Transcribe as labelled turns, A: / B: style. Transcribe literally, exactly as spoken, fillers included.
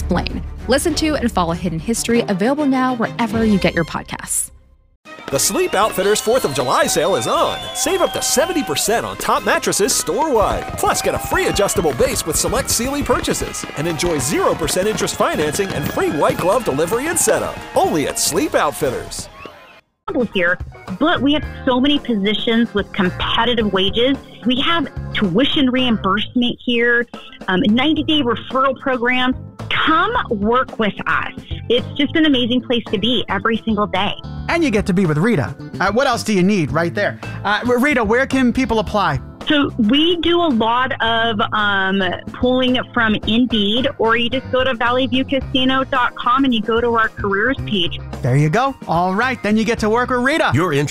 A: Explain. Listen to and follow Hidden History, available now wherever you get your podcasts.
B: The Sleep Outfitters fourth of July sale is on. Save up to seventy percent on top mattresses store-wide. Plus, get a free adjustable base with select Sealy purchases. And enjoy zero percent interest financing and free white glove delivery and setup. Only at Sleep Outfitters.
C: Here, but we have so many positions with competitive wages. We have tuition reimbursement here, um, ninety-day referral programs. Come work with us. It's just an amazing place to be every single day.
D: And you get to be with Rita. Uh, what else do you need right there? Uh, Rita, where can people apply?
C: So we do a lot of um, pulling from Indeed, or you just go to valley view casino dot com and you go to our careers page.
D: There you go. All right, then you get to work with Rita.
B: You're in